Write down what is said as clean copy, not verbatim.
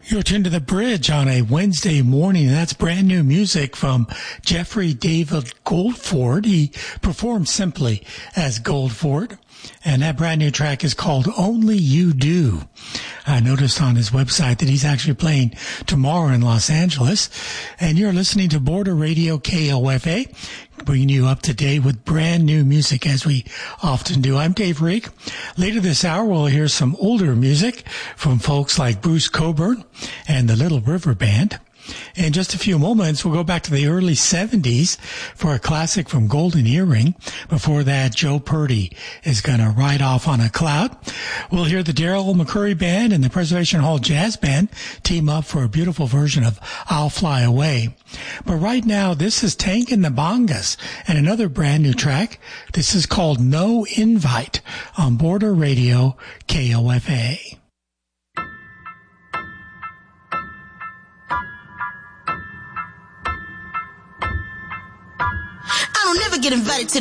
You're tuned to The Bridge on a Wednesday morning. That's brand new music from Jeffrey David Goldford. He performed simply as Goldford. And that brand new track is called Only You Do. I noticed on his website that he's actually playing tomorrow in Los Angeles. And you're listening to Border Radio KOFA, bringing you up to date with brand new music as we often do. I'm Dave Reek. Later this hour, we'll hear some older music from folks like Bruce Cockburn and the Little River Band. In just a few moments, we'll go back to the early 70s for a classic from Golden Earring. Before that, Joe Purdy is going to ride off on a cloud. We'll hear the Daryl McCurry Band and the Preservation Hall Jazz Band team up for a beautiful version of I'll Fly Away. But right now, this is Tank and the Bongas and another brand new track. This is called No Invite on Border Radio KOFA. I don't never get invited to